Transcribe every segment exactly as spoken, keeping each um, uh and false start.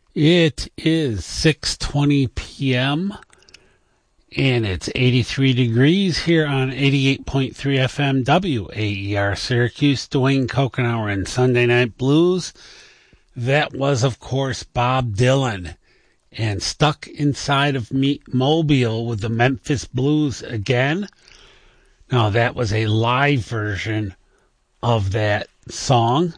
It is six twenty p.m. and it's eighty-three degrees here on eighty-eight point three F M W A E R Syracuse. Dwayne Kokenauer and Sunday Night Blues. That was, of course, Bob Dylan. And Stuck Inside of Me- Mobile with the Memphis Blues again. Now, that was a live version of that song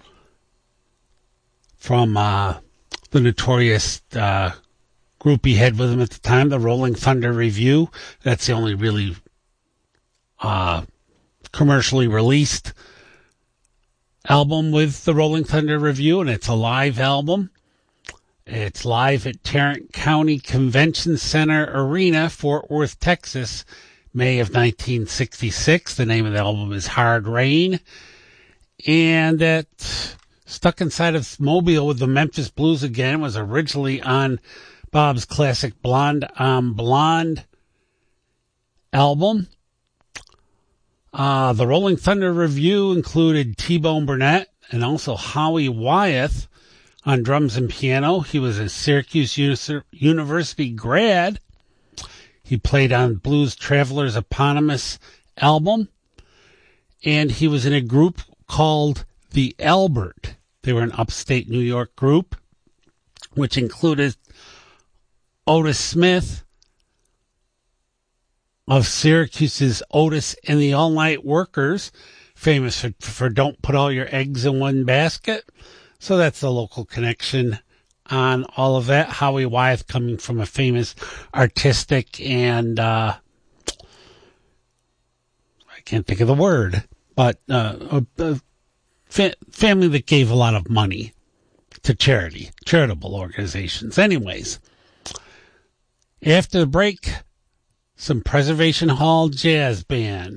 from uh, the notorious uh, group he had with him at the time, the Rolling Thunder Revue. That's the only really uh, commercially released album with the Rolling Thunder Revue, and it's a live album. It's live at Tarrant County Convention Center Arena, Fort Worth, Texas, May of nineteen sixty-six. The name of the album is Hard Rain. And that Stuck Inside of Mobile with the Memphis Blues again was originally on Bob's classic Blonde on Blonde album. Uh, the Rolling Thunder Revue included T-Bone Burnett and also Howie Wyeth on drums and piano. He was a Syracuse Uni- University grad. He played on Blues Traveler's eponymous album. And he was in a group called the Albert. They were an upstate New York group, which included Otis Smith of Syracuse's Otis and the All Night Workers, famous for, for Don't Put All Your Eggs in One Basket. So that's the local connection on all of that. Howie Wyeth coming from a famous artistic and, uh, I can't think of the word, but uh, a, a fa- family that gave a lot of money to charity, charitable organizations. Anyways, after the break, some Preservation Hall Jazz Band.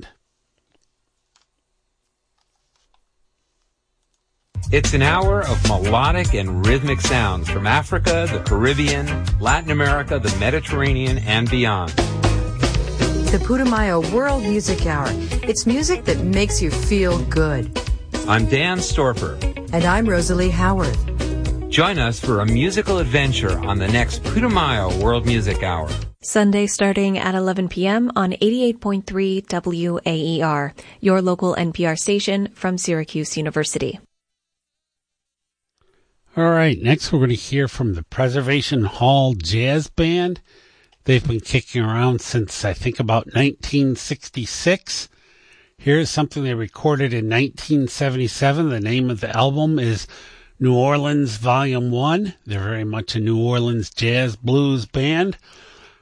It's an hour of melodic and rhythmic sounds from Africa, the Caribbean, Latin America, the Mediterranean, and beyond. The Putumayo World Music Hour. It's music that makes you feel good. I'm Dan Storper. And I'm Rosalie Howard. Join us for a musical adventure on the next Putumayo World Music Hour. Sunday starting at eleven p.m. on eighty-eight point three W A E R, your local N P R station from Syracuse University. All right, next we're going to hear from the Preservation Hall Jazz Band. They've been kicking around since, I think, about nineteen sixty-six. Here's something they recorded in nineteen seventy-seven. The name of the album is New Orleans Volume one. They're very much a New Orleans jazz blues band.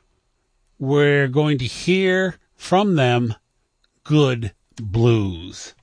We're going to hear from them Good Blues.